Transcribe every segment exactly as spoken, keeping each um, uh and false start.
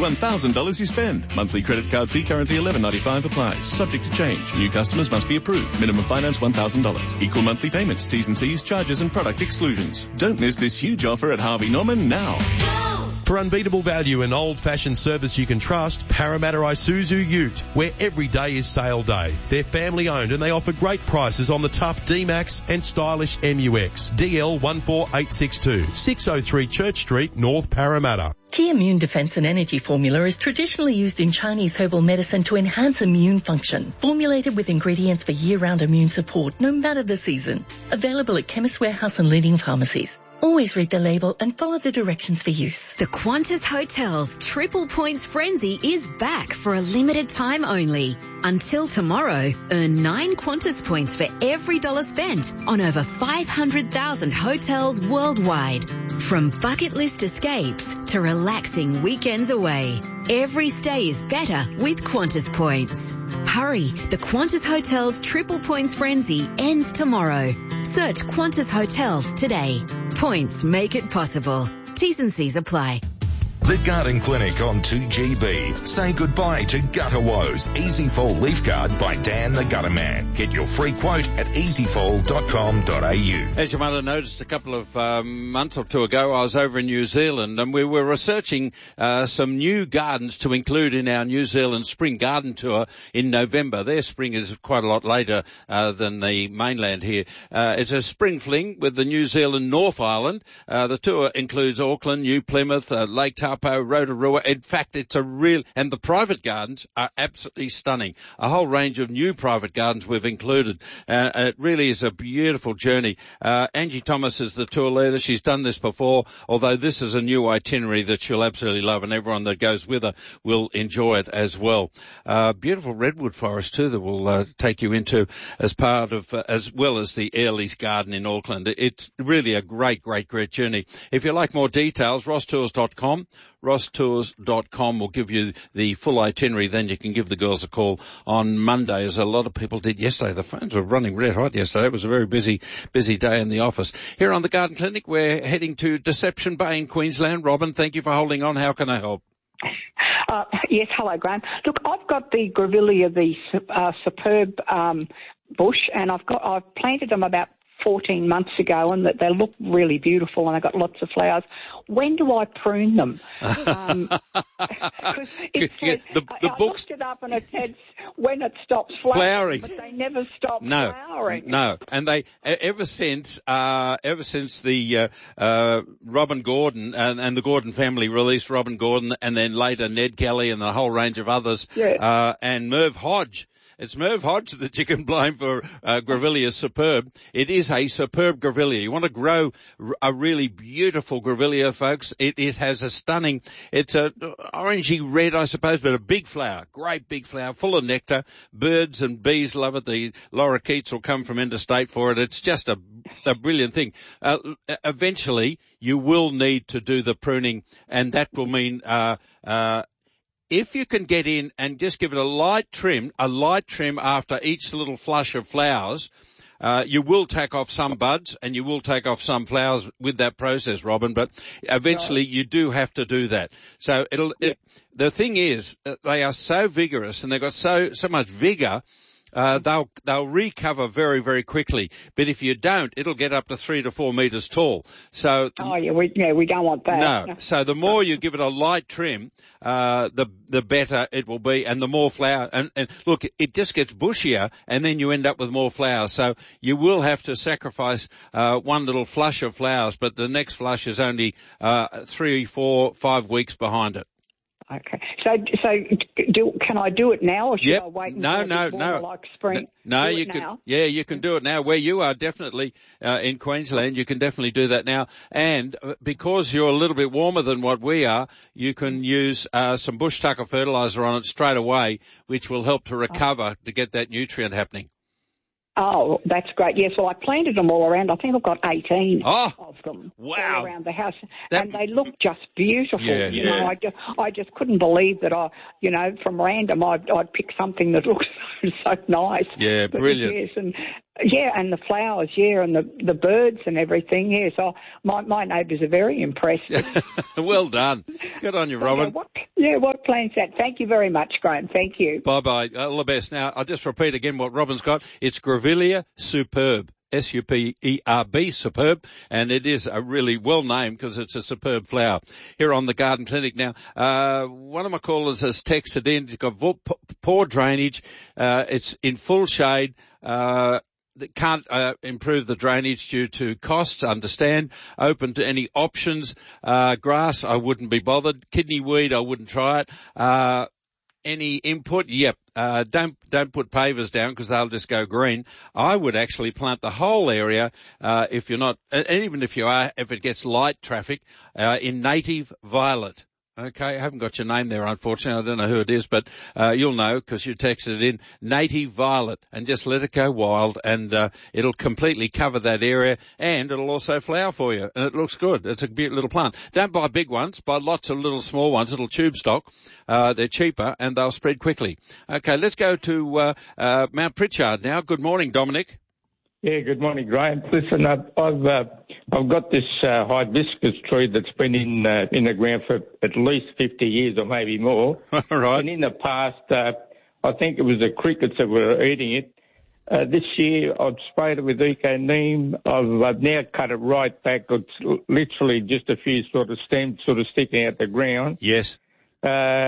one thousand dollars you spend. Monthly credit card fee currently eleven ninety-five applies. Subject to change. New customers must be approved. Minimum finance one thousand dollars. Equal monthly payments. T's and C's, charges and product exclusions. Don't miss this huge offer at Harvey Norman now. For unbeatable value and old-fashioned service you can trust, Parramatta Isuzu Ute, where every day is sale day. They're family-owned and they offer great prices on the tough D-Max and stylish M U X. D L one four eight six two, six oh three Church Street, North Parramatta. Key Immune Defense and Energy Formula is traditionally used in Chinese herbal medicine to enhance immune function. Formulated with ingredients for year-round immune support, no matter the season. Available at Chemist Warehouse and leading pharmacies. Always read the label and follow the directions for use. The Qantas Hotels Triple Points Frenzy is back for a limited time only. Until tomorrow, earn nine Qantas points for every dollar spent on over five hundred thousand hotels worldwide. From bucket list escapes to relaxing weekends away, every stay is better with Qantas points. Hurry, the Qantas Hotels Triple Points Frenzy ends tomorrow. Search Qantas Hotels today. Points make it possible. T's and C's apply. The Garden Clinic on two G B. Say goodbye to gutter woes. Easy Fall Leaf Guard by Dan the Gutter Man. Get your free quote at easy fall dot com dot a u. As you might have noticed a couple of um, months or two ago, I was over in New Zealand and we were researching uh, some new gardens to include in our New Zealand Spring Garden Tour in November. Their spring is quite a lot later uh, than the mainland here. Uh, it's a spring fling with the New Zealand North Island. Uh, the tour includes Auckland, New Plymouth, uh, Lake Taupo, Rotorua. In fact, it's a real, and the private gardens are absolutely stunning. A whole range of new private gardens we've included. Uh, it really is a beautiful journey. Uh, Angie Thomas is the tour leader. She's done this before, although this is a new itinerary that she'll absolutely love, and everyone that goes with her will enjoy it as well. Uh, beautiful redwood forest too that we'll uh, take you into as part of, uh, as well as the Airlie's Garden in Auckland. It's really a great, great, great journey. If you like more details, ross tours dot com. ross tours dot com will give you the full itinerary. Then you can give the girls a call on Monday, as a lot of people did yesterday. The phones were running red hot yesterday. It was a very busy, busy day in the office. Here on the Garden Clinic, we're heading to Deception Bay in Queensland. Robin, thank you for holding on. How can I help? Uh, yes, hello, Graham. Look, I've got the Grevillea, the uh, superb um, bush, and I've got I've planted them about fourteen months ago, and that they look really beautiful, and they've got lots of flowers. When do I prune them? Um, it says, the, the I, books... I looked it up, and it said when it stops flowering, flowering. But they never stop no, flowering. No, and they ever since uh, ever since the uh, uh, Robin Gordon and, and the Gordon family released Robin Gordon, and then later Ned Kelly and a whole range of others, yeah. uh, and Merv Hodge. It's Merv Hodge that you can blame for uh, Grevillea superb. It is a superb Grevillea. You want to grow a really beautiful Grevillea, folks. It, it has a stunning, it's a orangey red, I suppose, but a big flower, great big flower, full of nectar. Birds and bees love it. The lorikeets will come from interstate for it. It's just a, a brilliant thing. Uh, eventually, you will need to do the pruning, and that will mean uh, uh, if you can get in and just give it a light trim, a light trim after each little flush of flowers, uh, you will take off some buds and you will take off some flowers with that process, Robin, but eventually right. you do have to do that. So it'll, it, the thing is, they are so vigorous and they've got so, so much vigor. Uh, they'll, they'll recover very, very quickly. But if you don't, it'll get up to three to four metres tall. So. Oh, yeah, we, yeah, we don't want that. No. no. So the more you give it a light trim, uh, the, the better it will be and the more flower. And, and look, it just gets bushier and then you end up with more flowers. So you will have to sacrifice, uh, one little flush of flowers, but the next flush is only, uh, three, four, five weeks behind it. Okay. So, so do, can I do it now, or should yep. I wait no, until no, it's no. like spring? No, do you it can. Now? Yeah, you can do it now. Where you are, definitely uh, in Queensland, you can definitely do that now. And because you're a little bit warmer than what we are, you can use uh, some bush tucker fertiliser on it straight away, which will help to recover oh. to get that nutrient happening. Oh, that's great. Yes, well, I planted them all around. I think I've got eighteen oh, of them wow. all around the house. That, and they look just beautiful. Yeah, you yeah. know, I just, I just couldn't believe that I, you know, from random I'd, I'd pick something that looks so nice. Yeah, but brilliant. Yes, and, Yeah, and the flowers, yeah, and the, the birds and everything, yeah. So my, my neighbours are very impressed. Well done. Good on you, So, Robin. yeah, what, yeah, what plan's that? Thank you very much, Graham. Thank you. Bye-bye. All the best. Now, I'll just repeat again what Robin's got. It's Grevillea superb. S U P E R B, superb, and it is a really well named because it's a superb flower. Here on the Garden Clinic now, uh, one of my callers has texted in, it's got poor drainage, uh, it's in full shade, uh, can't uh, improve the drainage due to costs, understand, open to any options, uh, grass, I wouldn't be bothered, kidney weed, I wouldn't try it, uh, any input? Yep. Uh, don't, don't put pavers down because they'll just go green. I would actually plant the whole area, uh, if you're not, and even if you are, if it gets light traffic, uh, in native violet. Okay, I haven't got your name there, unfortunately. I don't know who it is, but uh, you'll know because you texted it in. Native violet, and just let it go wild, and uh, it'll completely cover that area, and it'll also flower for you, and it looks good. It's a beautiful little plant. Don't buy big ones. Buy lots of little small ones, little tube stock. Uh, they're cheaper, and they'll spread quickly. Okay, let's go to uh, uh, Mount Pritchard now. Good morning, Dominic. Yeah, good morning, Graham. Listen, I've I've, uh, I've got this uh, hibiscus tree that's been in uh, in the ground for at least fifty years or maybe more. Right. And in the past, uh, I think it was the crickets that were eating it. Uh, this year, I've sprayed it with Eco Neem. I've, I've now cut it right back. It's literally just a few sort of stems sort of sticking out the ground. Yes. Uh,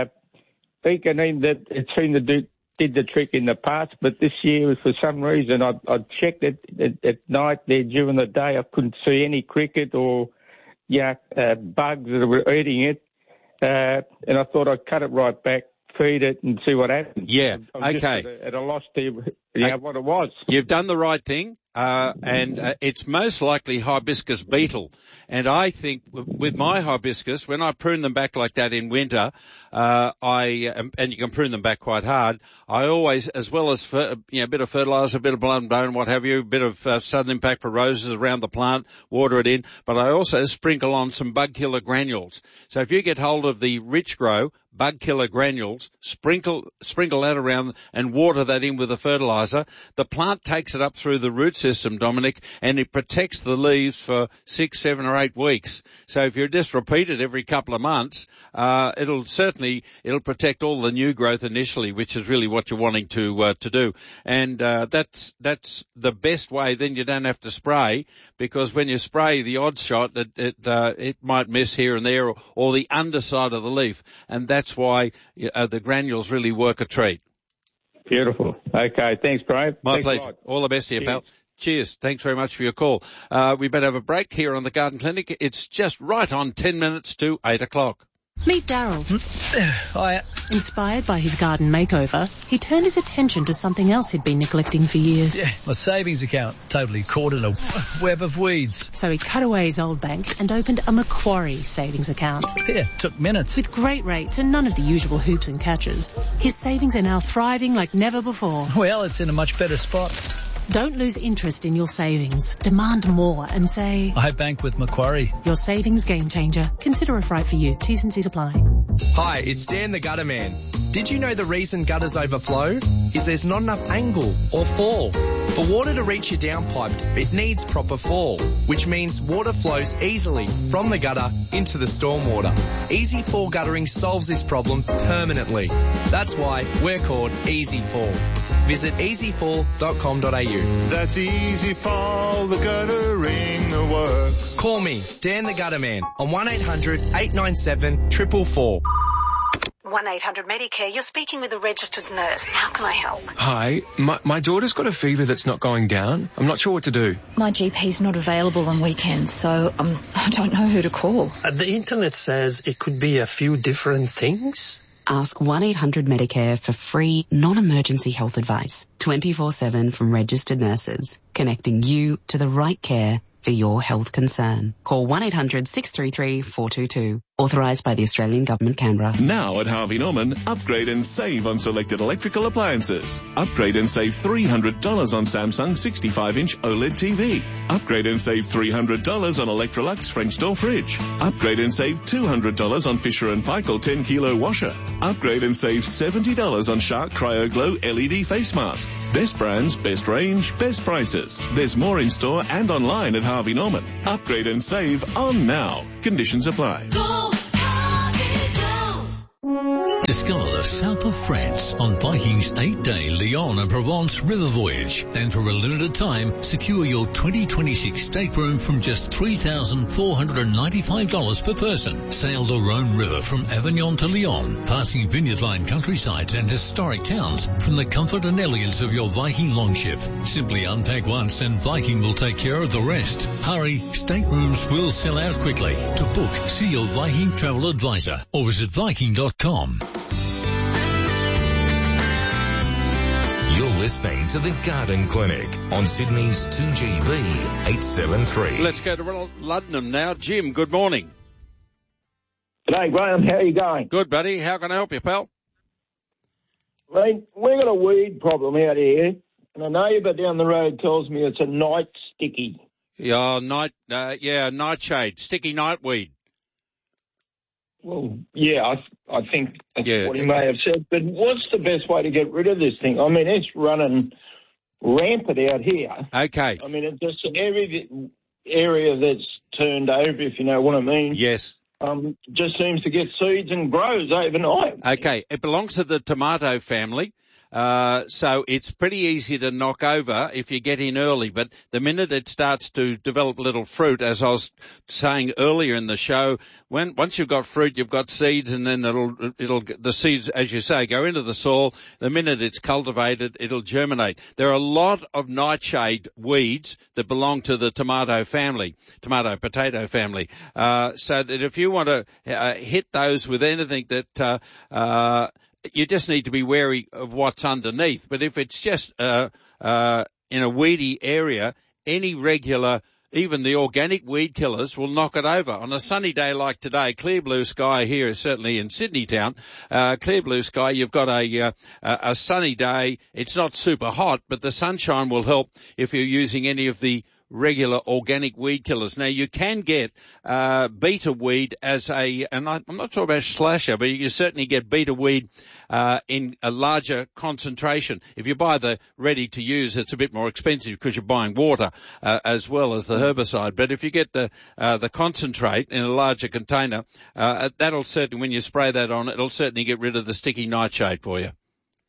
Eco Neem, that it seemed to do. did the trick in the past, but this year, for some reason, I, I checked it at, at night there during the day. I couldn't see any cricket or yeah, uh, bugs that were eating it, uh, and I thought I'd cut it right back, feed it, and see what happens. Yeah, I'm okay. Just at, a, at a loss to you know, uh, what it was. You've done the right thing. Uh, and uh, it's most likely hibiscus beetle. And I think with my hibiscus, when I prune them back like that in winter, uh, I, um, and you can prune them back quite hard, I always, as well as, fer- you know, a bit of fertilizer, a bit of blood and bone, what have you, a bit of uh, sudden impact for roses around the plant, water it in, but I also sprinkle on some bug killer granules. So if you get hold of the Rich Grow bug killer granules, sprinkle, sprinkle that around and water that in with the fertilizer, the plant takes it up through the root system, Dominic, and it protects the leaves for six, seven or eight weeks. So if you just repeat it every couple of months, uh, it'll certainly, it'll protect all the new growth initially, which is really what you're wanting to, uh, to do. And, uh, that's, that's the best way. Then you don't have to spray, because when you spray the odd shot, it, it, uh, it might miss here and there, or, or the underside of the leaf. And that's why uh, the granules really work a treat. Beautiful. Okay. Thanks, Brave. My Thanks pleasure. All the best to you, pal. Cheers. Thanks very much for your call. Uh, we better have a break here on the Garden Clinic. It's just right on ten minutes to eight o'clock. Meet Daryl. Hiya. Inspired by his garden makeover, he turned his attention to something else he'd been neglecting for years. Yeah, my savings account. Totally caught in a web of weeds. So he cut away his old bank and opened a Macquarie savings account. Yeah, took minutes. With great rates and none of the usual hoops and catches, his savings are now thriving like never before. Well, it's in a much better spot. Don't lose interest in your savings. Demand more and say, I bank with Macquarie. Your savings game changer. Consider if right for you. T's and C's apply. Hi, it's Dan the Gutter Man. Did you know the reason gutters overflow is there's not enough angle or fall? For water to reach your downpipe, it needs proper fall, which means water flows easily from the gutter into the stormwater. Easy Fall Guttering solves this problem permanently. That's why we're called Easy Fall. Visit easy fall dot com dot a u. That's Easy Fall, the guttering that works. Call me, Dan the Gutter Man, on one eight hundred eight nine seven four four four. one eight hundred Medicare, you're speaking with a registered nurse. How can I help? Hi, my, my daughter's got a fever that's not going down. I'm not sure what to do. My G P's not available on weekends, so um, I don't know who to call. Uh, the internet says it could be a few different things. Ask one eight hundred Medicare for free, non-emergency health advice, twenty-four seven from registered nurses, connecting you to the right care for your health concern. Call one eight hundred six three three four two two. Authorised by the Australian Government, Canberra. Now at Harvey Norman, upgrade and save on selected electrical appliances. Upgrade and save three hundred dollars on Samsung sixty-five inch OLED T V. Upgrade and save three hundred dollars on Electrolux French door fridge. Upgrade and save two hundred dollars on Fisher and Paykel ten kilo washer. Upgrade and save seventy dollars on Shark CryoGlow L E D face mask. Best brands, best range, best prices. There's more in store and online at Harvey Norman. Upgrade and save on now. Conditions apply. Discover the south of France on Viking's eight-day Lyon and Provence river voyage. And for a limited time, secure your twenty twenty-six stateroom from just three thousand four hundred ninety-five dollars per person. Sail the Rhone River from Avignon to Lyon, passing vineyard-lined countrysides and historic towns from the comfort and elegance of your Viking longship. Simply unpack once and Viking will take care of the rest. Hurry, staterooms will sell out quickly. To book, see your Viking travel advisor or visit Viking dot com. You're listening to The Garden Clinic on Sydney's two G B eight seventy-three. Let's go to Luddenham now. Jim, good morning. G'day, Graham. How are you going? Good, buddy. How can I help you, pal? Mate, we've got a weed problem out here, and a neighbour down the road tells me it's a night sticky. Yeah, night, uh, yeah, nightshade, sticky nightweed. Well, yeah, I, I think that's yeah. what he may have said. But what's the best way to get rid of this thing? I mean, it's running rampant out here. Okay. I mean, it's just every area that's turned over, if you know what I mean. Yes. Um, just seems to get seeds and grows overnight. Okay. It belongs to the tomato family. Uh, so it's pretty easy to knock over if you get in early, but the minute it starts to develop little fruit, as I was saying earlier in the show, when, once you've got fruit, you've got seeds, and then it'll, it'll, the seeds, as you say, go into the soil. The minute it's cultivated, it'll germinate. There are a lot of nightshade weeds that belong to the tomato family, tomato potato family. Uh, so that if you want to uh, hit those with anything that, uh, uh, you just need to be wary of what's underneath. But if it's just uh, uh, in a weedy area, any regular, even the organic weed killers will knock it over. On a sunny day like today, clear blue sky here, certainly in Sydney town, uh, clear blue sky, you've got a, uh, a sunny day. It's not super hot, but the sunshine will help if you're using any of the regular organic weed killers. Now, you can get uh beta weed as a, and I, I'm not talking about slasher, but you can certainly get beta weed uh in a larger concentration. If you buy the ready to use, it's a bit more expensive because you're buying water uh, as well as the herbicide. But if you get the uh, the concentrate in a larger container, uh that'll certainly, when you spray that on, it'll certainly get rid of the sticky nightshade for you.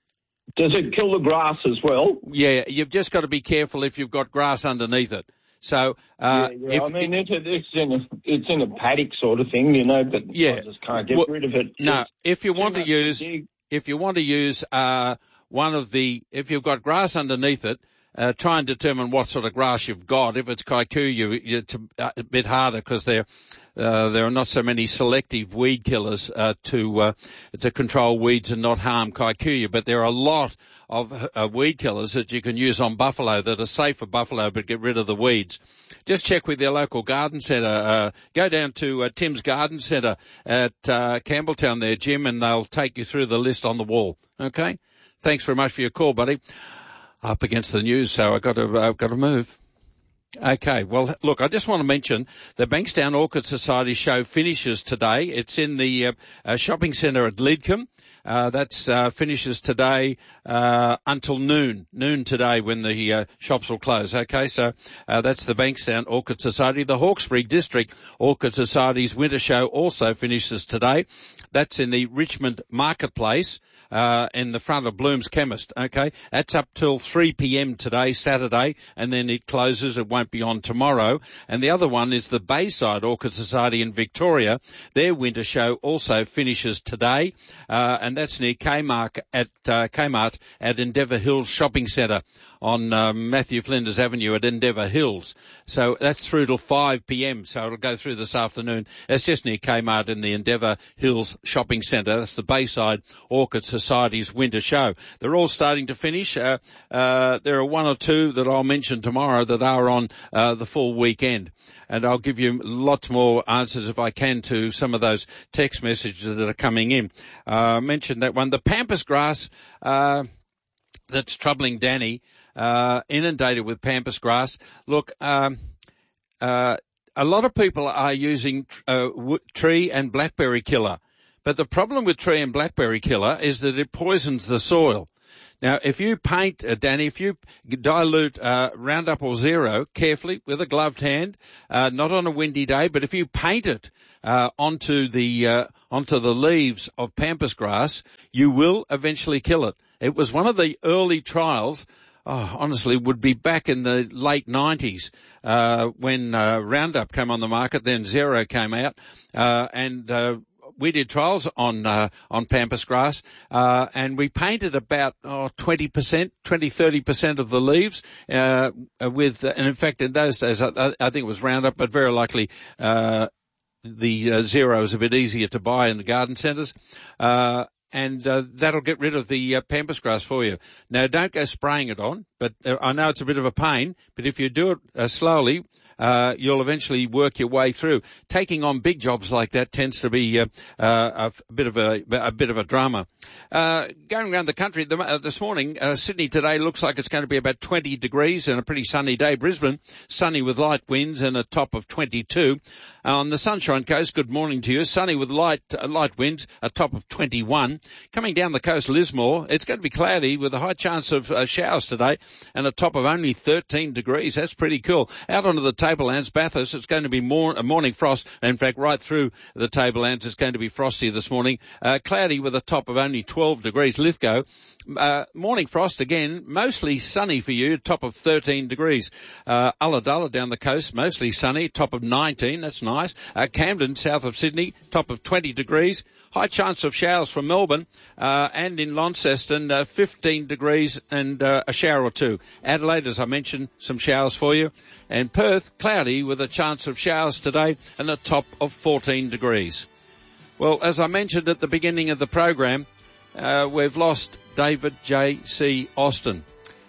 Does it kill the grass as well? Yeah, you've just got to be careful if you've got grass underneath it. So, uh, yeah, yeah. if, I mean, it's, it's in a, it's in a paddock sort of thing, you know, but yeah. I just can't get well, rid of it. No, it's if you want to use, if you want to use, uh, one of the, if you've got grass underneath it, uh, try and determine what sort of grass you've got. If it's kikuyu, it's a, a bit harder because they're, Uh, there are not so many selective weed killers uh, to uh, to control weeds and not harm kikuyu, but there are a lot of uh, weed killers that you can use on buffalo that are safe for buffalo but get rid of the weeds. Just check with your local garden centre. Uh, go down to uh, Tim's Garden Centre at uh, Campbelltown there, Jim, and they'll take you through the list on the wall. Okay? Thanks very much for your call, buddy. Up against the news, so I've got to, I've got to move. Okay, well, look, I just want to mention the Bankstown Orchid Society show finishes today. It's in the uh, uh, shopping centre at Lidcombe. Uh, that's uh, finishes today uh, until noon, noon today when the uh, shops will close. Okay, so uh, that's the Bankstown Orchid Society. The Hawkesbury District Orchid Society's winter show also finishes today. That's in the Richmond Marketplace. Uh, in the front of Bloom's Chemist, okay? That's up till three p.m. today, Saturday, and then it closes. It won't be on tomorrow. And the other one is the Bayside Orchid Society in Victoria. Their winter show also finishes today, uh, and that's near Kmart at, uh, Kmart at Endeavour Hills Shopping Centre on uh, Matthew Flinders Avenue at Endeavour Hills. So that's through till five p.m., so it'll go through this afternoon. It's just near Kmart in the Endeavour Hills Shopping Centre. That's the Bayside Orchid Society's winter show. They're all starting to finish. Uh, uh, there are one or two that I'll mention tomorrow that are on on uh, the full weekend. And I'll give you lots more answers if I can to some of those text messages that are coming in. Uh, I mentioned that one. The pampas grass uh, that's troubling Danny, uh, inundated with pampas grass. Look, um, uh, a lot of people are using uh, tree and blackberry killer. But the problem with tree and blackberry killer is that it poisons the soil. Now, if you paint, uh, Danny, if you dilute uh, Roundup or Zero carefully with a gloved hand, uh, not on a windy day, but if you paint it uh, onto the uh, onto the leaves of pampas grass, you will eventually kill it. It was one of the early trials. Oh, honestly, would be back in the late nineties uh, when uh, Roundup came on the market. Then Zero came out, uh, and uh, we did trials on uh, on pampas grass, uh, and we painted about oh, twenty percent, twenty, thirty percent of the leaves uh, with, uh, and in fact, in those days, I, I think it was Roundup, but very likely uh, the uh, Zero is a bit easier to buy in the garden centres. Uh, and uh, that'll get rid of the uh, pampas grass for you. Now, don't go spraying it on, but uh, I know it's a bit of a pain, but if you do it uh, slowly, Uh, you'll eventually work your way through. Taking on big jobs like that tends to be uh, uh, a bit of a, a bit of a drama. Uh, going around the country the, uh, this morning, uh, Sydney today looks like it's going to be about twenty degrees and a pretty sunny day. Brisbane, sunny with light winds and a top of twenty-two. Uh, on the Sunshine Coast, good morning to you. Sunny with light uh, light winds, a top of twenty-one. Coming down the coast, Lismore, it's going to be cloudy with a high chance of uh, showers today and a top of only thirteen degrees. That's pretty cool. Out onto the Tablelands, Bathurst, it's going to be more, a morning frost. In fact, right through the Tablelands, it's going to be frosty this morning. Uh, cloudy with a top of only twelve degrees. Lithgow, uh, morning frost again, mostly sunny for you, top of thirteen degrees. Uh, Ulladulla down the coast, mostly sunny, top of nineteen. That's nice. Uh, Camden, south of Sydney, top of twenty degrees. High chance of showers from Melbourne, uh, and in Launceston, uh, fifteen degrees and uh, a shower or two. Adelaide, as I mentioned, some showers for you. And Perth, cloudy with a chance of showers today and a top of fourteen degrees. Well, as I mentioned at the beginning of the program, uh, we've lost David J C Austin.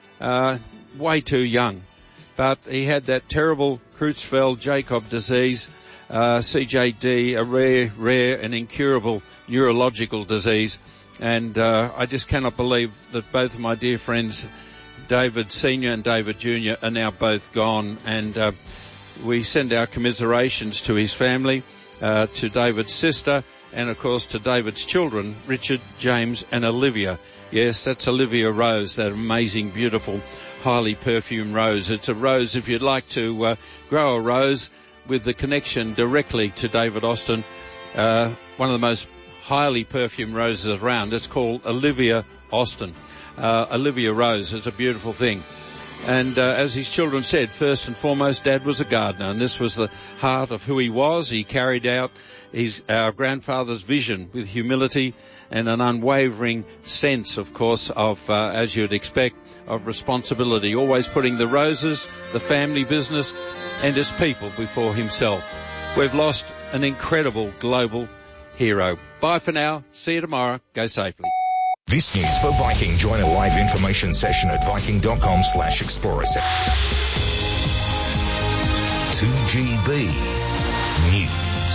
Uh, way too young. But he had that terrible Creutzfeldt-Jakob disease, uh, C J D, a rare, rare and incurable neurological disease. And uh, I just cannot believe that both of my dear friends, David Senior and David Junior, are now both gone. And uh, we send our commiserations to his family, uh, to David's sister, and of course to David's children, Richard, James and Olivia. Yes, that's Olivia Rose, that amazing, beautiful, highly perfumed rose. It's a rose, if you'd like to uh, grow a rose with the connection directly to David Austin, uh, one of the most highly perfumed roses around. It's called Olivia Austin. Uh, Olivia Rose is a beautiful thing. And uh, as his children said, first and foremost, Dad was a gardener, and this was the heart of who he was. He carried out his our grandfather's vision with humility and an unwavering sense, of course, of, uh, as you'd expect, of responsibility, always putting the roses, the family business, and his people before himself. We've lost an incredible global hero. Bye for now. See you tomorrow. Go safely. This news for Viking. Join a live information session at viking.com slash explorer. two G B News.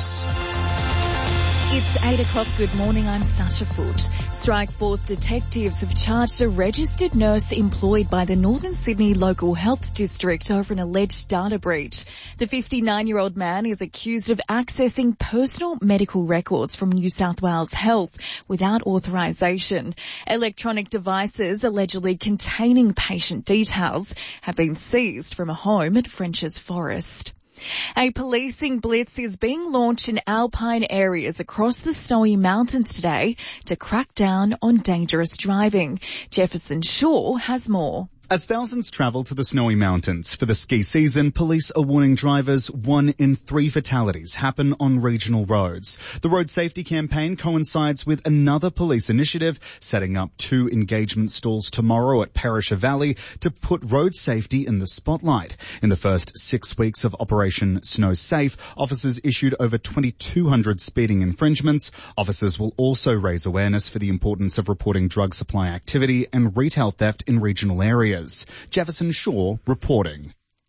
It's eight o'clock. Good morning. I'm Sasha Foote. Strikeforce detectives have charged a registered nurse employed by the Northern Sydney Local Health District over an alleged data breach. The fifty-nine-year-old man is accused of accessing personal medical records from New South Wales Health without authorisation. Electronic devices allegedly containing patient details have been seized from a home at French's Forest. A policing blitz is being launched in alpine areas across the Snowy Mountains today to crack down on dangerous driving. Jefferson Shaw has more. As thousands travel to the Snowy Mountains for the ski season, police are warning drivers one in three fatalities happen on regional roads. The road safety campaign coincides with another police initiative setting up two engagement stalls tomorrow at Perisher Valley to put road safety in the spotlight. In the first six weeks of Operation Snow Safe, officers issued over twenty-two hundred speeding infringements. Officers will also raise awareness for the importance of reporting drug supply activity and retail theft in regional areas. Jefferson Shaw reporting.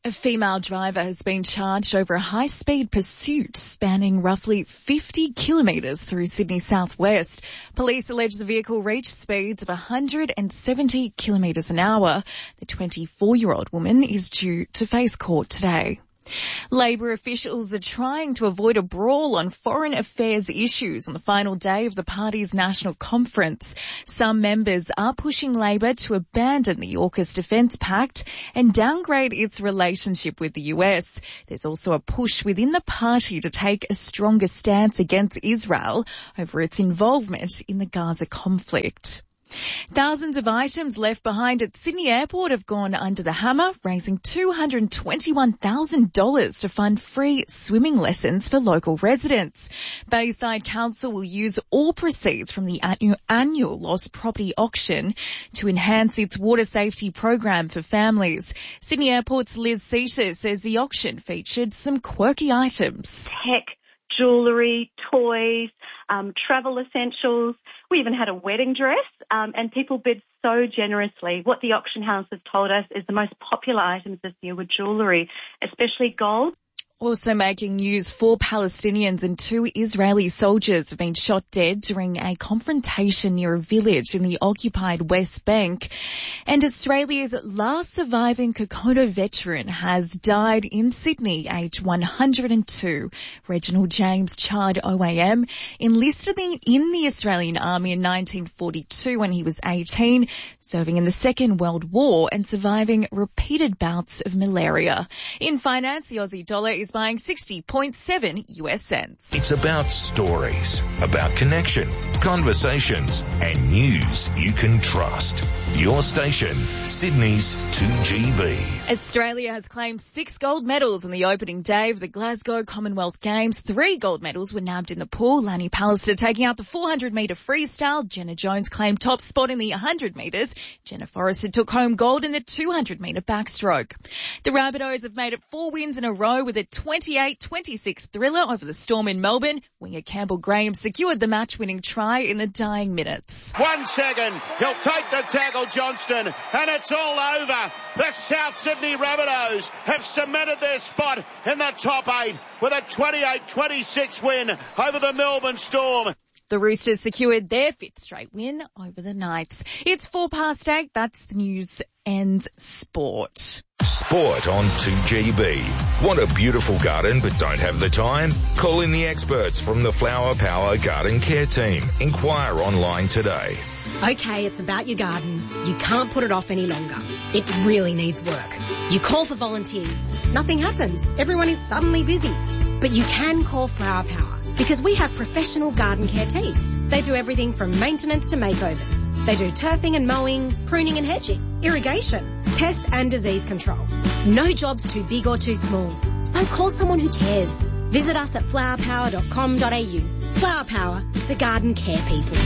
A female driver has been charged over a high-speed pursuit spanning roughly fifty kilometres through Sydney southwest. Police allege the vehicle reached speeds of one hundred seventy kilometres an hour. The twenty-four-year-old woman is due to face court today. Labor officials are trying to avoid a brawl on foreign affairs issues on the final day of the party's national conference. Some members are pushing Labor to abandon the AUKUS Defence Pact and downgrade its relationship with the U S. There's also a push within the party to take a stronger stance against Israel over its involvement in the Gaza conflict. Thousands of items left behind at Sydney Airport have gone under the hammer, raising two hundred twenty-one thousand dollars to fund free swimming lessons for local residents. Bayside Council will use all proceeds from the annual lost property auction to enhance its water safety program for families. Sydney Airport's Liz Seater says the auction featured some quirky items. Tech, jewellery, toys, um, travel essentials. We even had a wedding dress, um, and people bid so generously. What the auction house has told us is the most popular items this year were jewellery, especially gold. Also making news, four Palestinians and two Israeli soldiers have been shot dead during a confrontation near a village in the occupied West Bank. And Australia's last surviving Kokoda veteran has died in Sydney, aged one hundred two. Reginald James Chard O A M enlisted in the Australian Army in nineteen forty-two when he was eighteen, serving in the Second World War and surviving repeated bouts of malaria. In finance, the Aussie dollar is buying sixty point seven U S cents. It's about stories, about connection, conversations, and news you can trust. Your station, Sydney's two G B. Australia has claimed six gold medals on the opening day of the Glasgow Commonwealth Games. Three gold medals were nabbed in the pool. Lanny Pallister taking out the four hundred metre freestyle. Jenna Jones claimed top spot in the one hundred metres. Jenna Forrester took home gold in the two hundred metre backstroke. The Rabbitohs have made it four wins in a row with a twenty-eight twenty-six thriller over the Storm in Melbourne. Winger Campbell Graham secured the match-winning try in the dying minutes. One second, he'll take the tackle, Johnston, and it's all over. The South Sydney Rabbitohs have cemented their spot in the top eight with a twenty-eight twenty-six win over the Melbourne Storm. The Roosters secured their fifth straight win over the Knights. It's four past eight. That's the news and sport. Sport on two G B. Want a beautiful garden but don't have the time? Call in the experts from the Flower Power Garden Care Team. Inquire online today. Okay, it's about your garden. You can't put it off any longer. It really needs work. You call for volunteers. Nothing happens. Everyone is suddenly busy. But you can call Flower Power because we have professional garden care teams. They do everything from maintenance to makeovers. They do turfing and mowing, pruning and hedging, irrigation, pest and disease control. No job's too big or too small. So call someone who cares. Visit us at flower power dot com dot a u. Flower Power, the garden care people.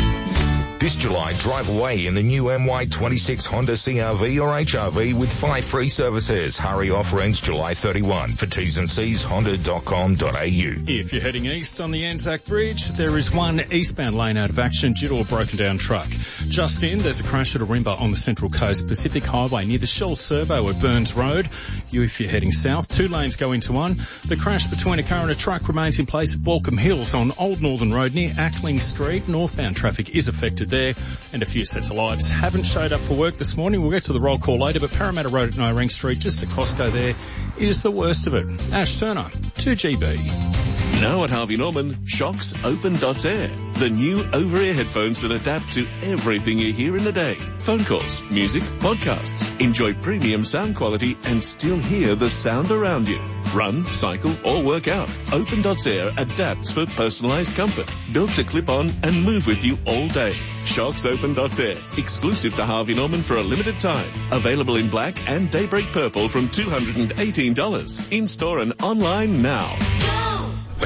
This July, drive away in the new M Y twenty-six Honda C R V or H R V with five free services. Hurry off ends July thirty-first. For T's and C's, honda dot com dot a u. If you're heading east on the Anzac Bridge, there is one eastbound lane out of action due to a broken down truck. Just in, there's a crash at Ourimbah on the Central Coast Pacific Highway near the Shell Servo at Burns Road. You, if you're heading south, two lanes go into one. The crash between a car and a truck remains in place at Balcombe Hills on Old Northern Road near Ackling Street. Northbound traffic is affected there, and a few sets of lives haven't showed up for work this morning. We'll get to the roll call later, but Parramatta Road at Nyring Street, just to Costco there, is the worst of it. Ash Turner, two G B. Now at Harvey Norman, Shocks Open Dots Air, the new over-ear headphones that adapt to everything you hear in the day. Phone calls, music, podcasts. Enjoy premium sound quality and still hear the sound around you. Run, cycle, or work out. Open Dots Air adapts for personalized comfort, built to clip on and move with you all day. Shocks Open Dots Air, exclusive to Harvey Norman for a limited time. Available in black and daybreak purple from two hundred eighteen dollars. In store and online now. Well,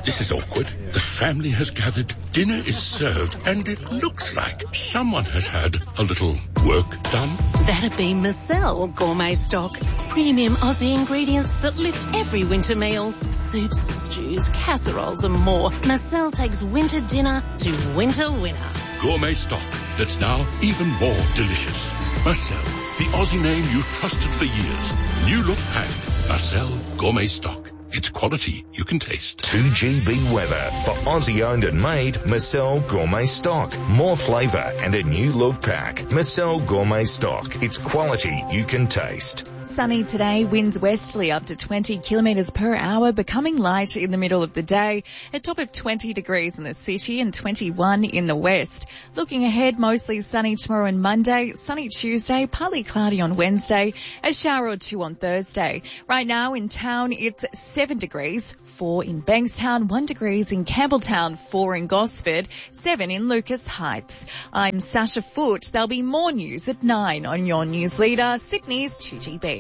this is awkward. The family has gathered, dinner is served, and it looks like someone has had a little work done. That'd be Marcel Gourmet Stock. Premium Aussie ingredients that lift every winter meal. Soups, stews, casseroles and more. Marcel takes winter dinner to winter winner. Gourmet stock that's now even more delicious. Marcel, the Aussie name you've trusted for years. New look pack. Marcel Gourmet Stock. It's quality you can taste. two G B weather for Aussie owned and made Marcel Gourmet Stock. More flavour and a new look pack. Marcel Gourmet Stock. It's quality you can taste. Sunny today, winds westerly up to twenty kilometres per hour, becoming light in the middle of the day. A top of twenty degrees in the city and twenty-one in the west. Looking ahead, mostly sunny tomorrow and Monday, sunny Tuesday, partly cloudy on Wednesday, a shower or two on Thursday. Right now in town, it's seven degrees, four in Bankstown, one degrees in Campbelltown, four in Gosford, seven in Lucas Heights. I'm Sasha Foote. There'll be more news at nine on your news leader, Sydney's two G B.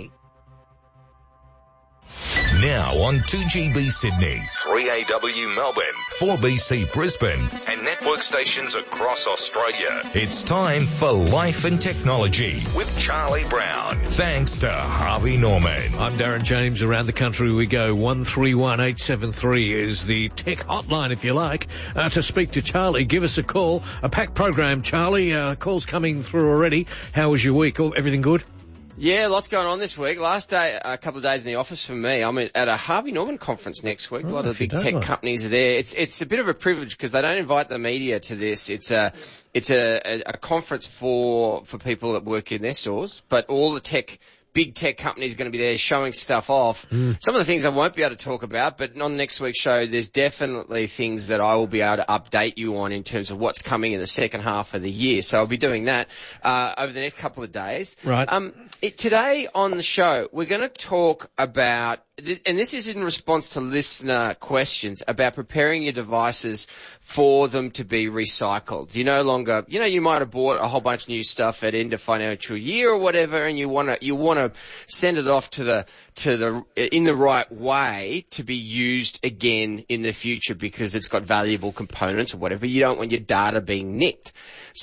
Now on two G B Sydney, three A W Melbourne, four B C Brisbane, and network stations across Australia. It's time for Life and Technology with Charlie Brown. Thanks to Harvey Norman. I'm Darren James. Around the country we go. one three one eight seven three is the tech hotline, if you like. Uh, to speak to Charlie, give us a call. A packed program, Charlie. Uh, calls coming through already. How was your week? Oh, everything good? Yeah, lots going on this week. Last day, a couple of days in the office for me. I'm at a Harvey Norman conference next week. Oh, a lot of the big tech like. companies are there. It's it's a bit of a privilege because they don't invite the media to this. It's a it's a, a, a conference for for people that work in their stores, but all the tech. Big tech companies are going to be there showing stuff off. Mm. Some of the things I won't be able to talk about, but on next week's show, there's definitely things that I will be able to update you on in terms of what's coming in the second half of the year. So I'll be doing that uh, over the next couple of days. Right. Um, it, today on the show, we're going to talk about, and this is in response to listener questions about preparing your devices for them to be recycled. You no longer, you know, you might have bought a whole bunch of new stuff at end of financial year or whatever, and you want to, you want to send it off to the, to the, in the right way to be used again in the future because it's got valuable components or whatever. You don't want your data being nicked.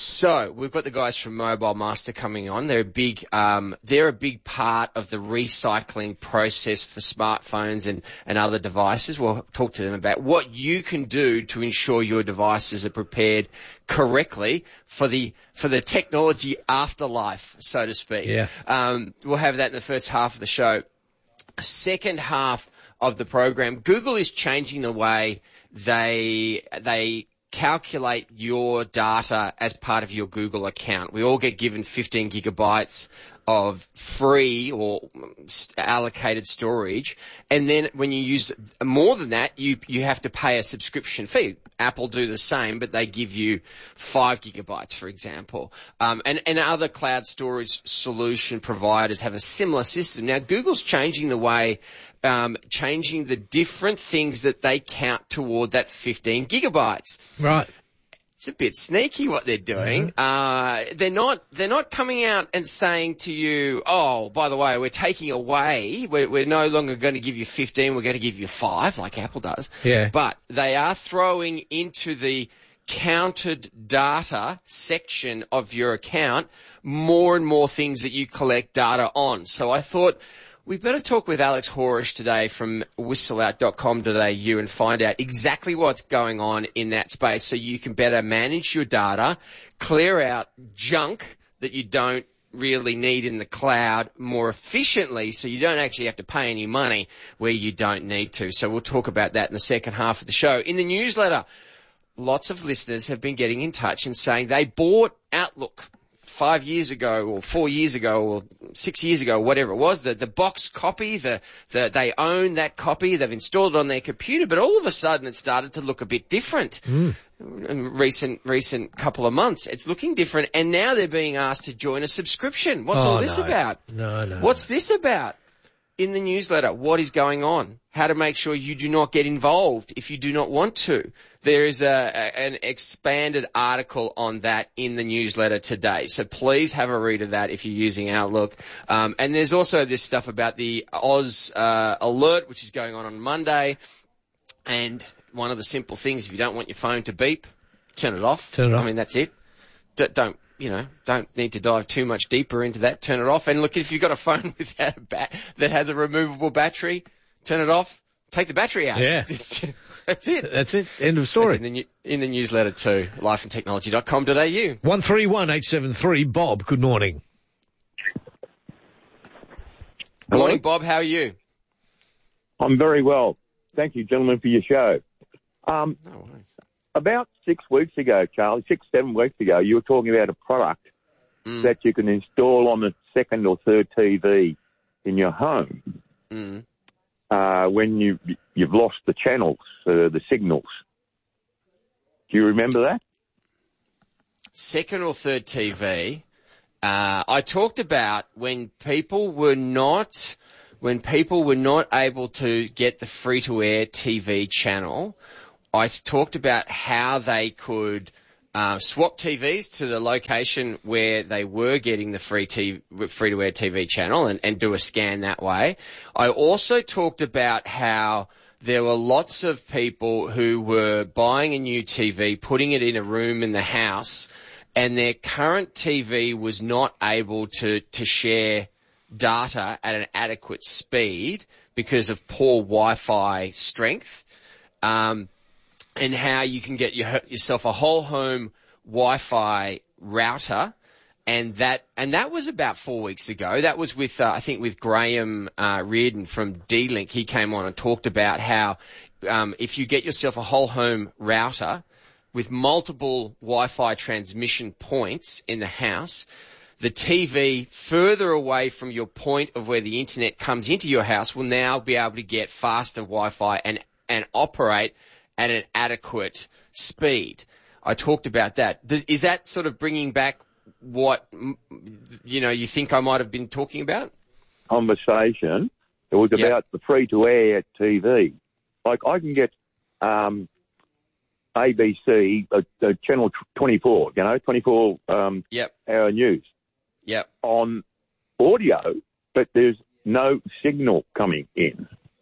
So we've got the guys from Mobile Master coming on. They're a big, um, they're a big part of the recycling process for smartphones and, and other devices. We'll talk to them about what you can do to ensure your devices are prepared correctly for the, for the technology afterlife, so to speak. Yeah. Um, we'll have that in the first half of the show. Second half of the program, Google is changing the way they, they, calculate your data as part of your Google account. We all get given fifteen gigabytes of free or allocated storage, and then when you use more than that, you you have to pay a subscription fee. Apple do the same, but they give you five gigabytes, for example. Um, and, and other cloud storage solution providers have a similar system. Now, Google's changing the way Um, changing the different things that they count toward that fifteen gigabytes. Right. It's a bit sneaky what they're doing. Mm-hmm. Uh, they're not, they're not coming out and saying to you, oh, by the way, we're taking away, we're, we're no longer going to give you fifteen, we're going to give you five, like Apple does. Yeah. But they are throwing into the counted data section of your account more and more things that you collect data on. So I thought, we better talk with Alex Horish today from whistle out dot com dot a u and find out exactly what's going on in that space so you can better manage your data, clear out junk that you don't really need in the cloud more efficiently so you don't actually have to pay any money where you don't need to. So we'll talk about that in the second half of the show. In the newsletter, lots of listeners have been getting in touch and saying they bought Outlook five years ago or four years ago or six years ago, whatever it was, the, the box copy, the, the, they own that copy, they've installed it on their computer, but all of a sudden it started to look a bit different. Mm. In recent, recent couple of months, it's looking different, and now they're being asked to join a subscription. What's oh, all this no. about? No, no. What's this about? In the newsletter, what is going on? How to make sure you do not get involved if you do not want to. There is a, a, an expanded article on that in the newsletter today. So please have a read of that if you're using Outlook. Um, and there's also this stuff about the Oz uh, alert, which is going on on Monday. And one of the simple things. If you don't want your phone to beep, turn it off. Turn it off. I mean, that's it. D- don't, you know, don't need to dive too much deeper into that. Turn it off. And look, if you've got a phone without a bat that has a removable battery, turn it off. Take the battery out. Yeah. That's it. That's it. End of story. In the, new, in the newsletter too, life and technology dot com dot a u. one three one eight seven three. Bob, good morning. Good morning, Bob. How are you? I'm very well. Thank you, gentlemen, for your show. Um, no worries. About six weeks ago, Charlie, six, seven weeks ago, you were talking about a product mm. that you can install on the second or third T V in your home mm. uh, when you, you've lost the channels, uh, the signals. Do you remember that? Second or third T V. Uh, I talked about when people were not, when people were not able to get the free-to-air T V channel. I talked about how they could uh, swap T Vs to the location where they were getting the free t- free-to-air T V channel and, and do a scan that way. I also talked about how there were lots of people who were buying a new T V, putting it in a room in the house, and their current T V was not able to, to share data at an adequate speed because of poor Wi-Fi strength. Um, and how you can get your, yourself a whole home Wi-Fi router, and that and that was about four weeks ago. That was with uh, I think with Graham uh, Reardon from D-Link. He came on and talked about how um, if you get yourself a whole home router with multiple Wi-Fi transmission points in the house, the T V further away from your point of where the internet comes into your house will now be able to get faster Wi-Fi and and operate at an adequate speed. I talked about that. Is that sort of bringing back what, you know, you think I might have been talking about? Conversation. It was about yep. the free-to-air T V. Like, I can get um, A B C, uh, uh, Channel twenty-four, you know, twenty-four um, yep. hour news. Yep. On audio, but there's no signal coming in.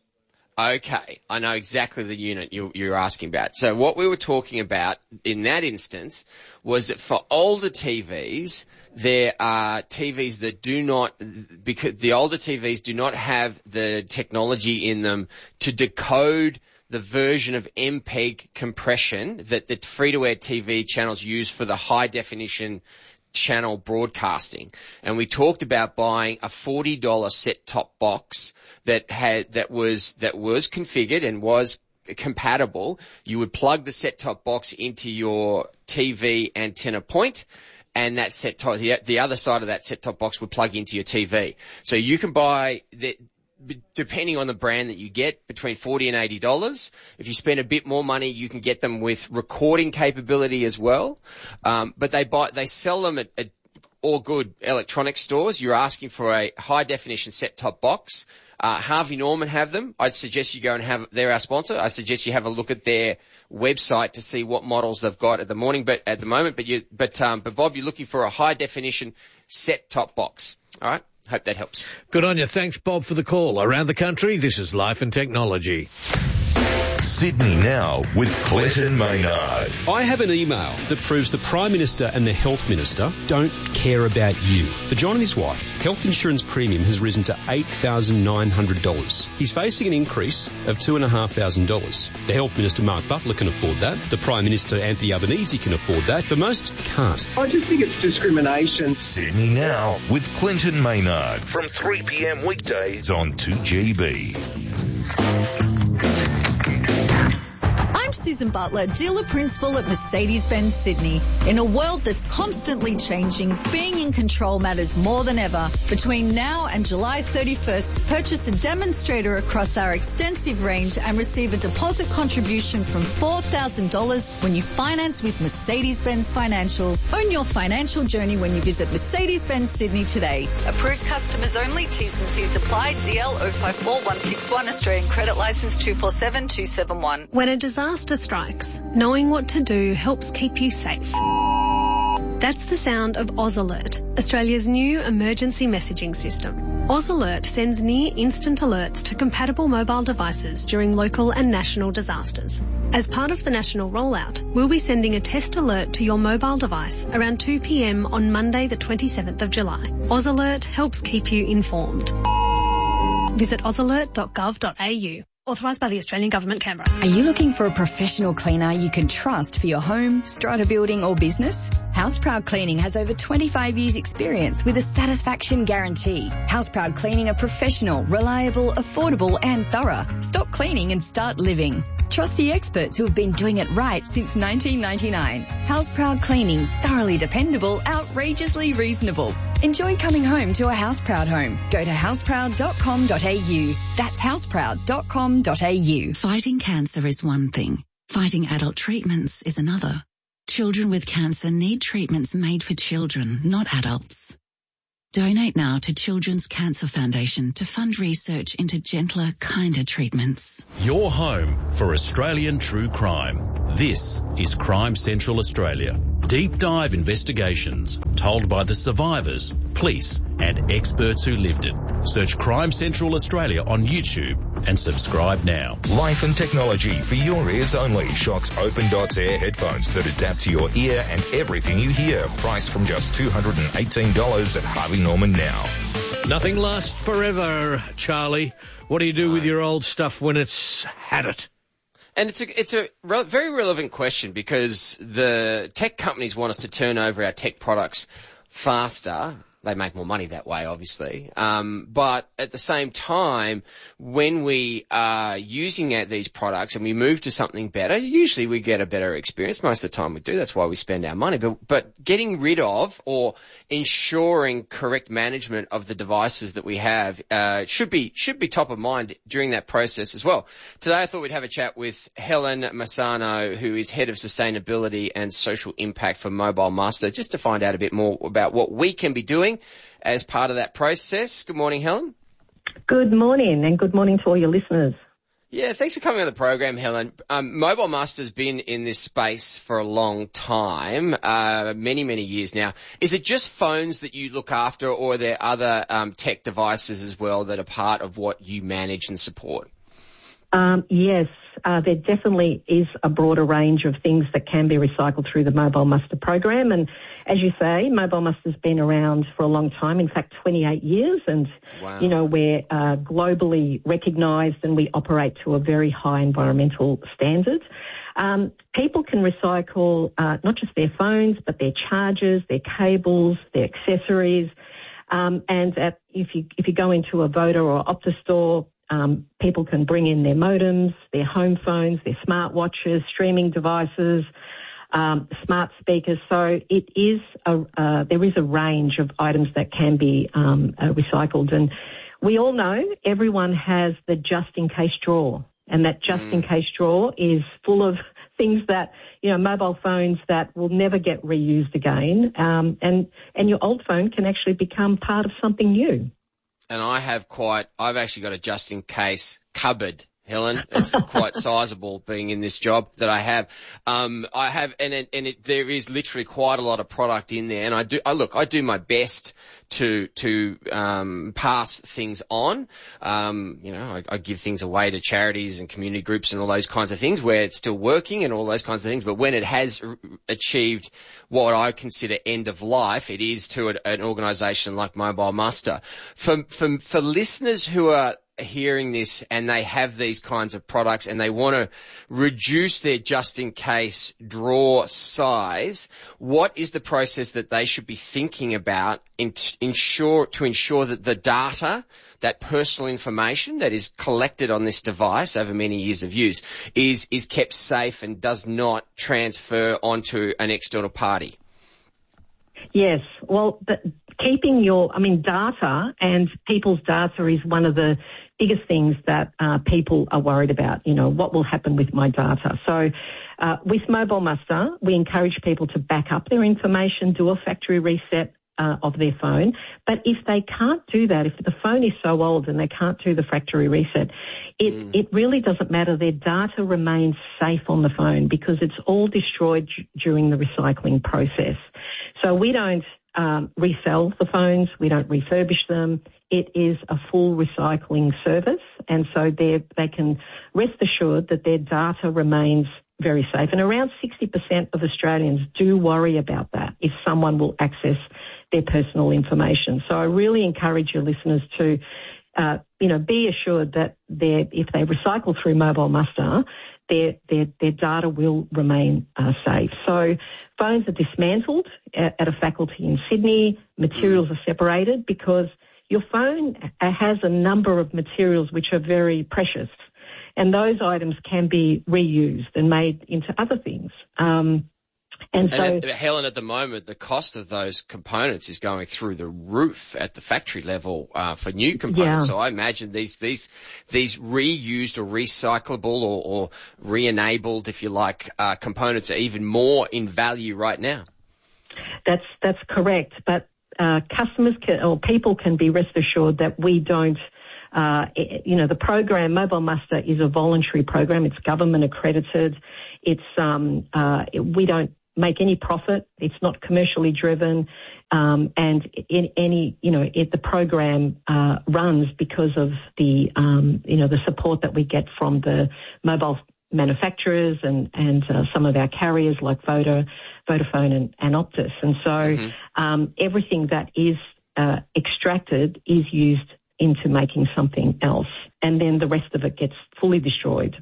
Okay, I know exactly the unit you, you're asking about. So what we were talking about in that instance was that for older T Vs, there are T Vs that do not, because the older T Vs do not have the technology in them to decode the version of M P E G compression that the free-to-air T V channels use for the high-definition channel broadcasting. And we talked about buying a forty dollars set-top box that had, that was, that was configured and was compatible. You would plug the set-top box into your T V antenna point, and that set-top, the, the other side of that set-top box would plug into your T V. So you can buy the, depending on the brand that you get, between forty and eighty dollars. If you spend a bit more money, you can get them with recording capability as well. Um, but they buy, they sell them at, at all good electronic stores. You're asking for a high definition set-top box. Uh, Harvey Norman have them. I'd suggest you go and have, they're our sponsor. I suggest you have a look at their website to see what models they've got at the morning, but at the moment, but you, but, um, but Bob, you're looking for a high definition set-top box. All right. Hope that helps. Good on you. Thanks, Bob, for the call. Around the country, this is Life and Technology. Sydney Now with Clinton Maynard. I have an email that proves the Prime Minister and the Health Minister don't care about you. For John and his wife, health insurance premium has risen to eight thousand nine hundred dollars. He's facing an increase of two thousand five hundred dollars. The Health Minister, Mark Butler, can afford that. The Prime Minister, Anthony Albanese, can afford that, but most can't. I just think it's discrimination. Sydney Now with Clinton Maynard from three p.m. weekdays on two G B. I'm Susan Butler, dealer principal at Mercedes-Benz Sydney. In a world that's constantly changing, being in control matters more than ever. Between now and July thirty-first, purchase a demonstrator across our extensive range and receive a deposit contribution from four thousand dollars when you finance with Mercedes-Benz Financial. Own your financial journey when you visit Mercedes-Benz Sydney today. Approved customers only. T's and C's apply. D L zero five four one six one, Australian credit license two four seven two seven one. When a disaster strikes, knowing what to do helps keep you safe. That's the sound of Oz Alert, Australia's new emergency messaging system. Oz Alert sends near instant alerts to compatible mobile devices during local and national disasters. As part of the national rollout, we'll be sending a test alert to your mobile device around two p.m. on Monday the twenty-seventh of July. AusAlert helps keep you informed. Visit ausalert dot gov dot a u. Authorised by the Australian Government, Canberra. Are you looking for a professional cleaner you can trust for your home, strata building or business? Houseproud Cleaning has over twenty-five years experience with a satisfaction guarantee. Houseproud Cleaning are professional, reliable, affordable and thorough. Stop cleaning and start living. Trust the experts who have been doing it right since nineteen ninety-nine. Houseproud Cleaning, thoroughly dependable, outrageously reasonable. Enjoy coming home to a Houseproud home. Go to houseproud dot com dot a u. That's houseproud dot com dot a u. Fighting cancer is one thing. Fighting adult treatments is another. Children with cancer need treatments made for children, not adults. Donate now to Children's Cancer Foundation to fund research into gentler, kinder treatments. Your home for Australian true crime. This is Crime Central Australia. Deep dive investigations told by the survivors, police and experts who lived it. Search Crime Central Australia on YouTube and subscribe now. Life and technology for your ears only. Shocks Open Dots Air headphones that adapt to your ear and everything you hear. Priced from just two hundred eighteen dollars at Harvey Norman now. Nothing lasts forever, Charlie. What do you do with your old stuff when it's had it? And it's a, it's a re- very relevant question because the tech companies want us to turn over our tech products faster. They make more money that way, obviously. Um, but at the same time, when we are using these products and we move to something better, usually we get a better experience. Most of the time we do. That's why we spend our money. But, but getting rid of or ensuring correct management of the devices that we have, uh, should be, should be top of mind during that process as well. Today I thought we'd have a chat with Helen Massano, who is Head of Sustainability and Social Impact for Mobile Master, just to find out a bit more about what we can be doing as part of that process. Good morning, Helen. Good morning, and good morning to all your listeners. Yeah, thanks for coming on the program, Helen. Um, Mobile Master's been in this space for a long time, uh, many, many years now. Is it just phones that you look after, or are there other um, tech devices as well that are part of what you manage and support? Um, yes, uh, there definitely is a broader range of things that can be recycled through the Mobile Muster program. And as you say, Mobile Muster's been around for a long time, in fact, twenty-eight years. And, wow. you know, we're uh, globally recognised and we operate to a very high environmental standard. Um, people can recycle uh, not just their phones, but their chargers, their cables, their accessories. Um, and at, if you if you go into a Voda or Optus store, Um, people can bring in their modems, their home phones, their smartwatches, streaming devices, um, smart speakers. So it is a, uh, there is a range of items that can be um, uh, recycled. And we all know everyone has the just-in-case drawer, and that just-in-case drawer is full of things that, you know, mobile phones that will never get reused again. Um, and, and your old phone can actually become part of something new. And I have quite, I've actually got a just-in-case cupboard, Helen. It's quite sizable being in this job that I have. Um, I have, and it, and it, there is literally quite a lot of product in there. And I do, I look, I do my best to, to, um, pass things on. Um, you know, I, I give things away to charities and community groups and all those kinds of things where it's still working and all those kinds of things. But when it has r- achieved what I consider end of life, it is to a, an organisation like Mobile Muster. For, for, for listeners who are hearing this and they have these kinds of products and they want to reduce their just-in-case drawer size, what is the process that they should be thinking about in t- ensure, to ensure that the data, that personal information that is collected on this device over many years of use is, is kept safe and does not transfer onto an external party? Yes, well, the, keeping your, I mean, data and people's data is one of the biggest things that uh, people are worried about. You know, what will happen with my data? So uh, with Mobile Muster, we encourage people to back up their information, do a factory reset, uh, of their phone. But if they can't do that, if the phone is so old and they can't do the factory reset, it, mm. it really doesn't matter. Their data remains safe on the phone because it's all destroyed d- during the recycling process. So we don't um, resell the phones. We don't refurbish them. It is a full recycling service, and so they they can rest assured that their data remains very safe. And around sixty percent of Australians do worry about that, if someone will access their personal information. So I really encourage your listeners to, uh, you know, be assured that if they recycle through Mobile Muster, their their, their data will remain uh, safe. So phones are dismantled at, at a faculty in Sydney. Materials are separated because your phone has a number of materials which are very precious, and those items can be reused and made into other things. Um, and, and so, at, Helen, at the moment, the cost of those components is going through the roof at the factory level uh, for new components. Yeah. So I imagine these these these reused or recyclable or, or re-enabled, if you like, uh, components are even more in value right now. That's that's correct, but. Uh, customers can, or people can be rest assured that we don't, uh, you know, the program, Mobile Muster, is a voluntary program. It's government accredited. It's, um, uh, we don't make any profit. It's not commercially driven. Um, and in any, you know, it, the program, uh, runs because of the, um, you know, the support that we get from the mobile manufacturers and, and uh, some of our carriers like Voda, Vodafone and, and Optus. And so mm-hmm. um, everything that is uh, extracted is used into making something else, and then the rest of it gets fully destroyed.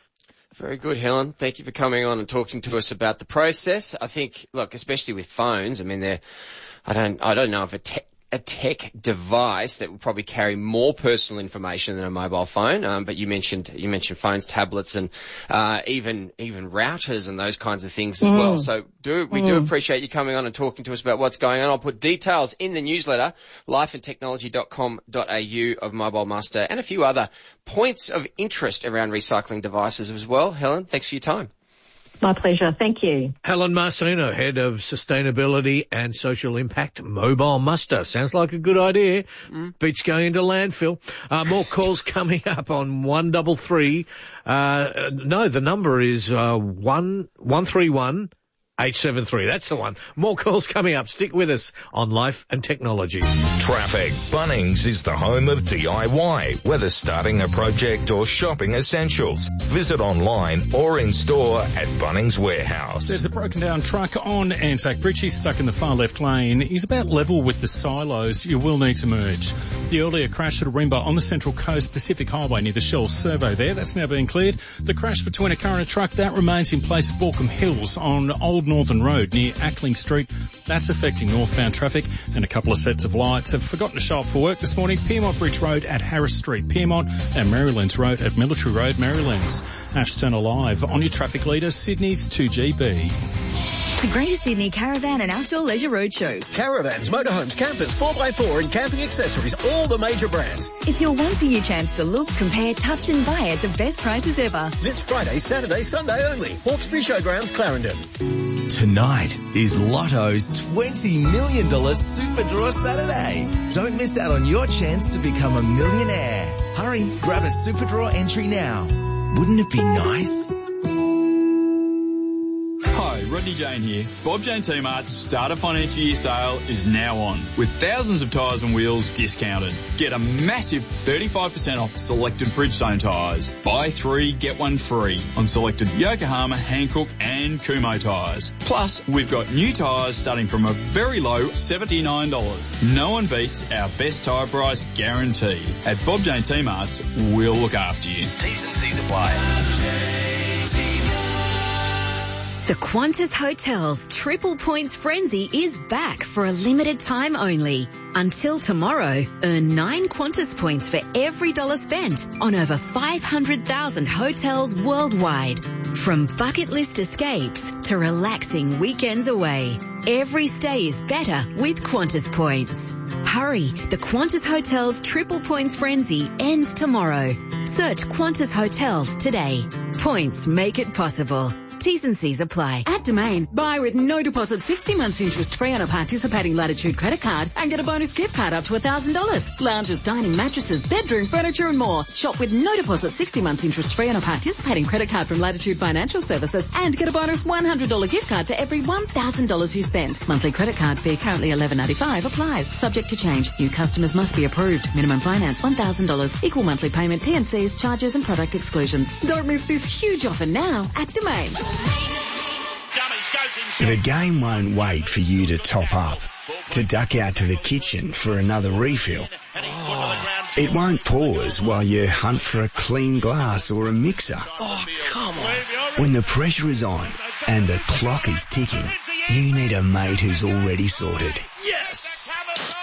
Very good, Helen. Thank you for coming on and talking to us about the process. I think, look, especially with phones, I mean, they're, I don't, I don't know if a tech, a tech device that will probably carry more personal information than a mobile phone. Um, but you mentioned, you mentioned phones, tablets, and, uh, even, even routers and those kinds of things as mm. well. So do, we mm. do appreciate you coming on and talking to us about what's going on. I'll put details in the newsletter, life and technology dot com dot a u of Mobile Muster, and a few other points of interest around recycling devices as well. Helen, thanks for your time. My pleasure. Thank you. Helen Marcino, Head of Sustainability and Social Impact, Mobile Muster. Sounds like a good idea. Mm. Beats going into landfill. Uh, more calls coming up on one double three. Uh, no, the number is, uh, one, one three one. eight seven three. That's the one. More calls coming up. Stick with us on Life and Technology. Traffic. Bunnings is the home of D I Y, whether starting a project or shopping essentials. Visit online or in store at Bunnings Warehouse. There's a broken down truck on Anzac Bridge. He's stuck in the far left lane. He's about level with the silos. You will need to merge. The earlier crash at Arimba on the Central Coast Pacific Highway near the Shell Servo there. That's now been cleared. The crash between a car and a truck, that remains in place at Borkham Hills on Old Northern Road near Ackling Street. That's affecting northbound traffic, and a couple of sets of lights have forgotten to show up for work this morning. Piermont Bridge Road at Harris Street, Piermont, and Marylands Road at Military Road, Marylands. Ash Turner live on your traffic leader, Sydney's two G B. The Greater Sydney Caravan and Outdoor Leisure Roadshow. Caravans, motorhomes, campers, four by four and camping accessories, all the major brands. It's your once-a-year chance to look, compare, touch and buy at the best prices ever. This Friday, Saturday, Sunday only. Hawkesbury Showgrounds, Clarendon. Tonight is Lotto's twenty million dollars Super Draw Saturday. Don't miss out on your chance to become a millionaire. Hurry, grab a Super Draw entry now. Wouldn't it be nice? Hi, Rodney Jane here. Bob Jane T-Mart's Starter Financial Year sale is now on, with thousands of tyres and wheels discounted. Get a massive thirty-five percent off selected Bridgestone tyres. Buy three, get one free on selected Yokohama, Hankook and Kumho tyres. Plus, we've got new tyres starting from a very low seventy-nine dollars. No one beats our best tyre price guarantee. At Bob Jane T-Mart's, we'll look after you. T's and C's apply. The Qantas Hotels Triple Points Frenzy is back for a limited time only. Until tomorrow, earn nine Qantas points for every dollar spent on over five hundred thousand hotels worldwide. From bucket list escapes to relaxing weekends away, every stay is better with Qantas points. Hurry, the Qantas Hotels Triple Points Frenzy ends tomorrow. Search Qantas Hotels today. Points make it possible. T's and C's apply. At Domain, buy with no deposit sixty months interest free on a participating Latitude credit card and get a bonus gift card up to one thousand dollars. Lounges, dining, mattresses, bedroom, furniture and more. Shop with no deposit sixty months interest free on a participating credit card from Latitude Financial Services and get a bonus one hundred dollars gift card for every one thousand dollars you spend. Monthly credit card fee currently eleven ninety-five applies. Subject to change. New customers must be approved. Minimum finance one thousand dollars. Equal monthly payment. T and C's, charges and product exclusions. Don't miss this huge offer now at Domain. The game won't wait for you to top up, to duck out to the kitchen for another refill. Oh. It won't pause while you hunt for a clean glass or a mixer. Oh, come on. When the pressure is on and the clock is ticking, you need a mate who's already sorted. Yes!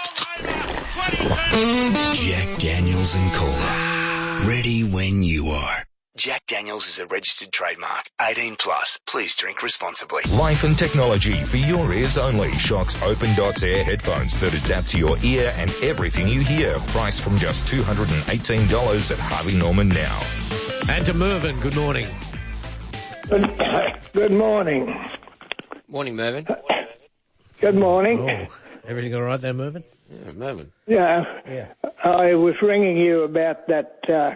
Jack Daniels and Cola. Ready when you are. Jack Daniels is a registered trademark. eighteen plus. Please drink responsibly. Life and technology for your ears only. Shocks Open Dots Air headphones that adapt to your ear and everything you hear. Priced from just two hundred eighteen dollars at Harvey Norman now. And to Mervyn, good morning. Good, good morning. Morning, Mervyn. Good morning. Oh, everything all right there, Mervyn? Yeah, Mervyn. Yeah. Yeah. I was ringing you about that uh,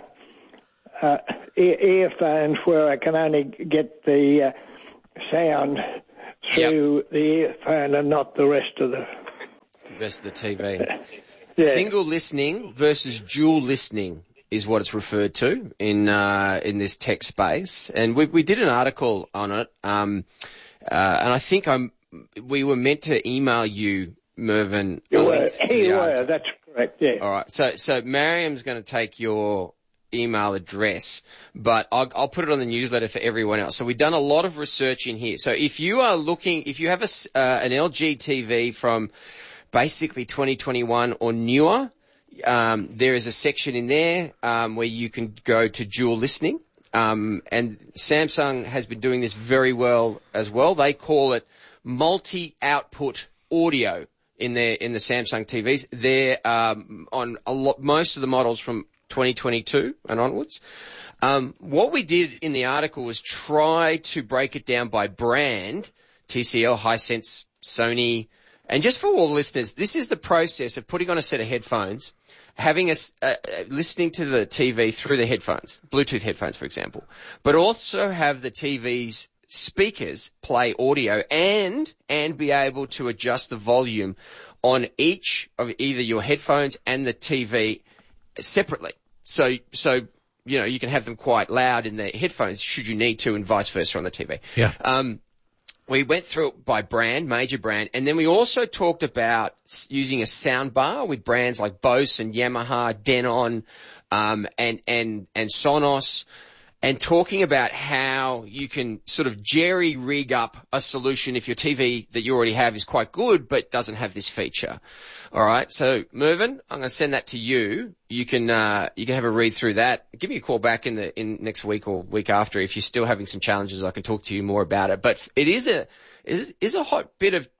uh, ear- earphones where I can only get the uh, sound through yep. the earphone and not the rest of the... The rest of the T V. Yeah. Single listening versus dual listening is what it's referred to in uh, in this tech space. And we we did an article on it, um, uh, and I think I'm we were meant to email you, Mervyn. You were, you were, that's correct, yeah. All right, so so Mariam's going to take your email address, but I'll, I'll put it on the newsletter for everyone else. So we've done a lot of research in here. So if you are looking, if you have a, uh, an L G T V from basically twenty twenty-one or newer, um, there is a section in there um, where you can go to dual listening. Um, and Samsung has been doing this very well as well. They call it multi-output audio in their in the Samsung T Vs. They're um, on a lot, most of the models from twenty twenty-two and onwards. Um, what we did in the article was try to break it down by brand, T C L, Hisense, Sony, and just for all listeners, this is the process of putting on a set of headphones, having a, uh, listening to the T V through the headphones, Bluetooth headphones, for example, but also have the T V's speakers play audio and, and be able to adjust the volume on each of either your headphones and the T V separately. So, so, you know, you can have them quite loud in the headphones should you need to and vice versa on the T V. Yeah. Um, we went through it by brand, major brand, and then we also talked about using a sound bar with brands like Bose and Yamaha, Denon, um, and, and, and Sonos, and talking about how you can sort of jerry-rig up a solution if your T V that you already have is quite good but doesn't have this feature. All right, so Mervyn, I'm going to send that to you. You can uh, you can have a read through that. Give me a call back in the in next week or week after if you're still having some challenges. I can talk to you more about it. But it is a is is a hot bit of.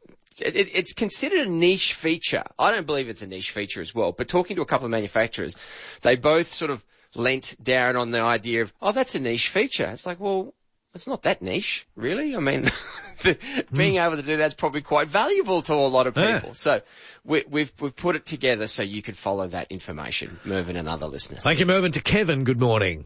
It, it's considered a niche feature. I don't believe it's a niche feature as well. But talking to a couple of manufacturers, they both sort of lent down on the idea of, oh, that's a niche feature. It's like, well, it's not that niche, really. I mean, the, being able to do that's probably quite valuable to a lot of people. Yeah. So we, we've we've put it together so you can follow that information, Mervyn and other listeners. Thank you, Mervyn. To Kevin, good morning.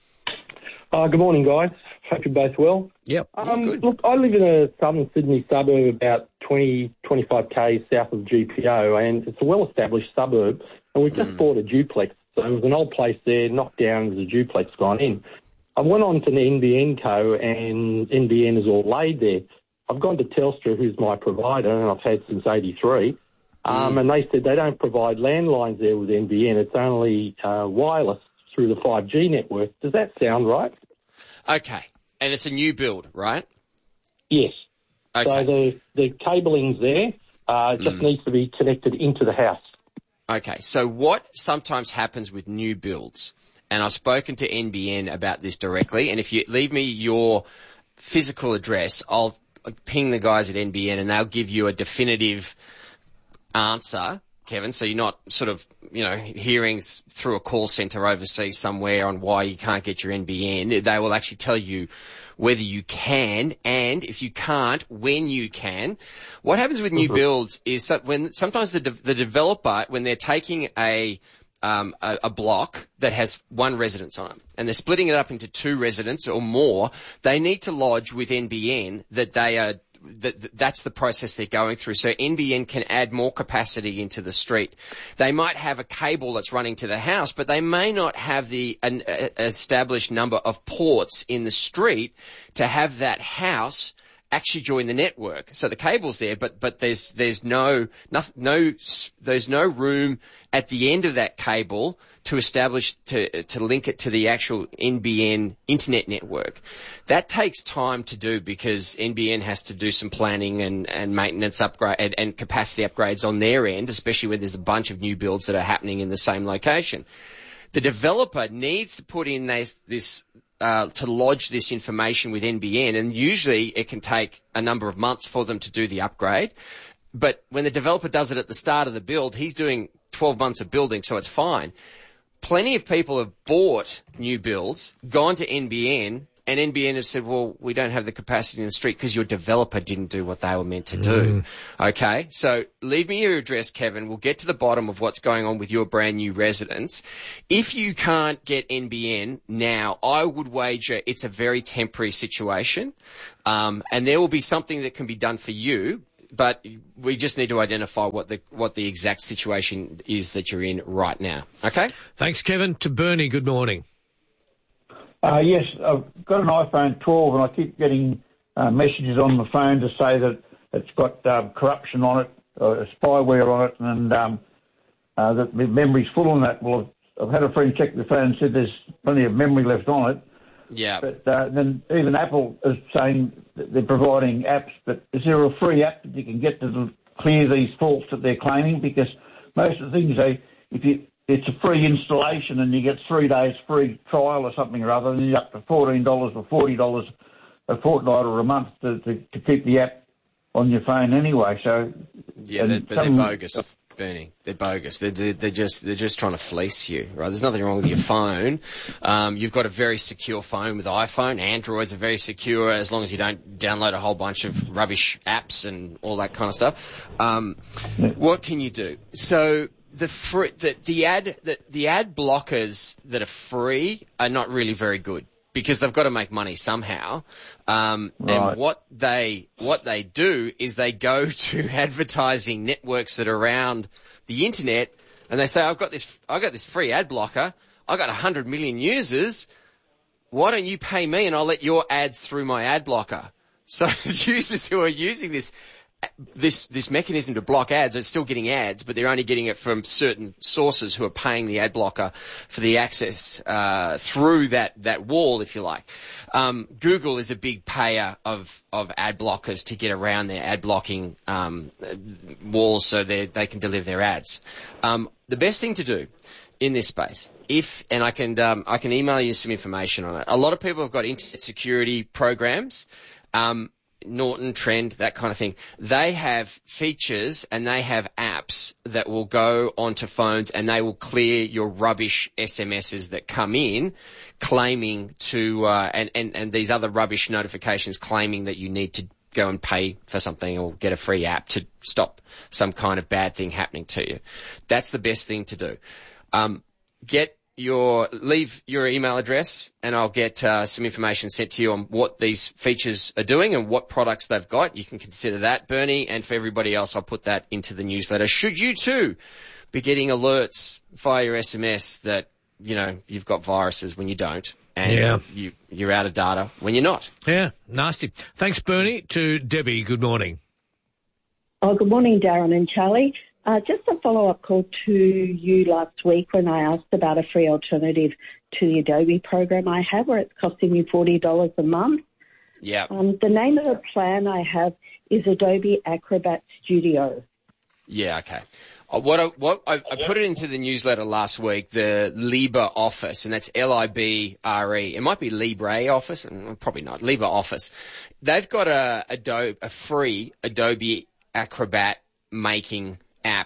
Uh, good morning, guys. Hope you're both well. Yep. Um, good. Look, I live in a southern Sydney suburb about twenty, twenty-five kays south of G P O, and it's a well-established suburb, and we've just mm. bought a duplex. So there was an old place there, knocked down, there's a duplex gone in. I went on to the N B N Co, and N B N is all laid there. I've gone to Telstra, who's my provider, and I've had since eighty-three, um, mm. and they said they don't provide landlines there with N B N. It's only uh, wireless through the five G network. Does that sound right? Okay. And it's a new build, right? Yes. Okay. So the, the cabling's there. Uh, it just mm. needs to be connected into the house. Okay. So what sometimes happens with new builds, and I've spoken to N B N about this directly, and if you leave me your physical address, I'll ping the guys at N B N and they'll give you a definitive answer. Kevin, so you're not sort of, you know, hearing through a call centre overseas somewhere on why you can't get your N B N. They will actually tell you whether you can, and if you can't, when you can. What happens with new mm-hmm. builds is that when sometimes the de- the developer, when they're taking a um a, a block that has one residence on it and they're splitting it up into two residents or more, they need to lodge with N B N that they are that that's the process they're going through. So N B N can add more capacity into the street. They might have a cable that's running to the house, but they may not have the an uh, established number of ports in the street to have that house actually join the network. So the cable's there, but but there's there's no no, no there's no room at the end of that cable to establish to to link it to the actual N B N internet network. That takes time to do because N B N has to do some planning and, and maintenance upgrade and, and capacity upgrades on their end, especially when there's a bunch of new builds that are happening in the same location. The developer needs to put in this, this uh, to lodge this information with N B N, and usually it can take a number of months for them to do the upgrade. But when the developer does it at the start of the build, he's doing twelve months of building, so it's fine. Plenty of people have bought new builds, gone to N B N, and N B N has said, well, we don't have the capacity in the street because your developer didn't do what they were meant to do. Mm. Okay, so leave me your address, Kevin. We'll get to the bottom of what's going on with your brand new residence. If you can't get N B N now, I would wager it's a very temporary situation, um, and there will be something that can be done for you. But we just need to identify what the what the exact situation is that you're in right now. Okay? Thanks, Kevin. To Bernie, good morning. Uh, yes, I've got an iPhone twelve and I keep getting uh, messages on the phone to say that it's got uh, corruption on it, uh, spyware on it, and um, uh, that the memory's full on that. Well, I've, I've had a friend check the phone and said there's plenty of memory left on it. Yeah. But uh, then even Apple is saying that they're providing apps, but is there a free app that you can get to clear these faults that they're claiming? Because most of the things they, if you, it's a free installation and you get three days free trial or something or other, and you're up to fourteen dollars or forty dollars a fortnight or a month to, to, to keep the app on your phone anyway. So yeah, they're, but they're bogus. Bernie, they're bogus. They're, they're, they're just they're just trying to fleece you, right? There's nothing wrong with your phone. Um, you've got a very secure phone with iPhone. Androids are very secure as long as you don't download a whole bunch of rubbish apps and all that kind of stuff. Um, what can you do? So the free, the, the ad the, the ad blockers that are free are not really very good, because they've got to make money somehow. Um, right. And what they, what they do is they go to advertising networks that are around the internet and they say, I've got this, I've got this free ad blocker. I've got a hundred million users. Why don't you pay me and I'll let your ads through my ad blocker? So users who are using this, this, this mechanism to block ads are still getting ads, but they're only getting it from certain sources who are paying the ad blocker for the access, uh, through that, that wall, if you like. Um, Google is a big payer of, of ad blockers to get around their ad blocking, um, walls so they, they can deliver their ads. Um, the best thing to do in this space, if, and I can, um, I can email you some information on it. A lot of people have got internet security programs, um, Norton, Trend, that kind of thing. They have features and they have apps that will go onto phones and they will clear your rubbish S M Ses that come in claiming to, uh, and, and, and these other rubbish notifications claiming that you need to go and pay for something or get a free app to stop some kind of bad thing happening to you. That's the best thing to do. Um, get your, leave your email address and I'll get uh, some information sent to you on what these features are doing and what products they've got. You can consider that, Bernie, and for everybody else, I'll put that into the newsletter. Should you too be getting alerts via your S M S that, you know, you've got viruses when you don't, and yeah. you, you're out of data when you're not. Yeah, nasty. Thanks, Bernie. To Debbie, good morning. Oh, good morning, Darren and Charlie. Uh, just a follow-up call to you last week when I asked about a free alternative to the Adobe program I have, where it's costing me forty dollars a month. Yeah. Um, the name of the plan I have is Adobe Acrobat Studio. Yeah, okay. Uh, what I, what I, I put it into the newsletter last week, the LibreOffice, and that's L I B R E. It might be LibreOffice, and probably not. LibreOffice. They've got a Adobe, a free Adobe Acrobat making app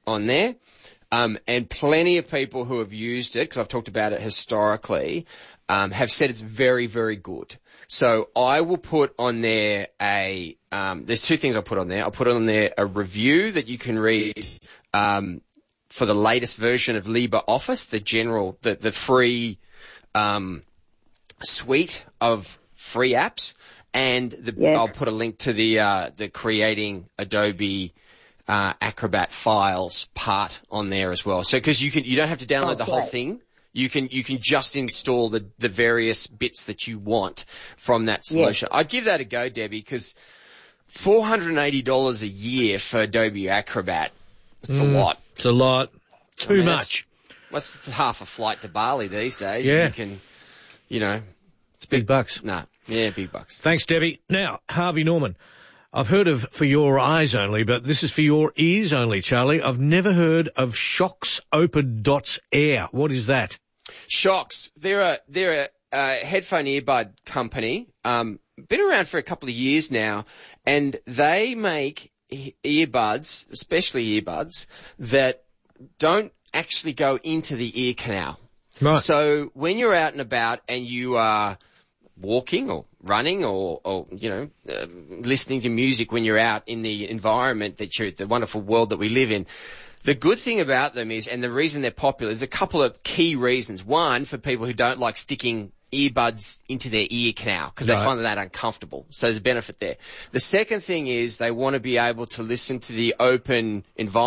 on there. Um, and plenty of people who have used it, because I've talked about it historically, um, have said it's very, very good. So I will put on there a, um, there's two things I'll put on there. I'll put on there a review that you can read, um, for the latest version of LibreOffice, the general, the, the free, um, suite of free apps. And the, yes. I'll put a link to the, uh, the creating Adobe, uh, Acrobat files part on there as well. So, cause you can, you don't have to download oh, the whole great. thing. You can, you can just install the, the various bits that you want from that solution. Yes. I'd give that a go, Debbie, because four hundred eighty dollars a year for Adobe Acrobat, it's Mm, a lot. It's a lot. Too I mean, much. What's well, half a flight to Bali these days? Yeah. You can, you know. It's big bucks. No. Yeah, big bucks. Thanks, Debbie. Now, Harvey Norman. I've heard of for your eyes only, but this is for your ears only, Charlie. I've never heard of Shokz Open Dots Air. What is that? Shokz. They're a, they're a, uh, headphone earbud company. Um, been around for a couple of years now, and they make earbuds, especially earbuds, that don't actually go into the ear canal. Right. So when you're out and about and you are walking or running or, or you know, uh, listening to music when you're out in the environment that you're, the wonderful world that we live in, the good thing about them is, and the reason they're popular, there's a couple of key reasons. One, for people who don't like sticking earbuds into their ear canal because Right. they find that uncomfortable. So there's a benefit there. The second thing is they want to be able to listen to the open environment